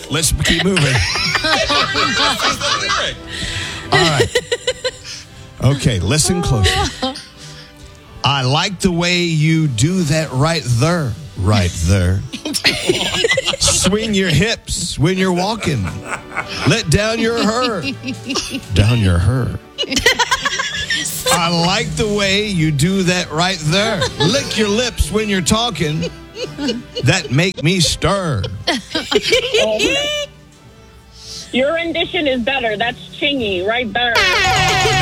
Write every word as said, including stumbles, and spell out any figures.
Let's keep moving. All right. Okay, listen closely. I like the way you do that right there. Right there. Swing your hips when you're walking. Let down your hair. Down your hair. I like the way you do that right there. Lick your lips when you're talking. That make me stir. Your rendition is better. That's Chingy right there.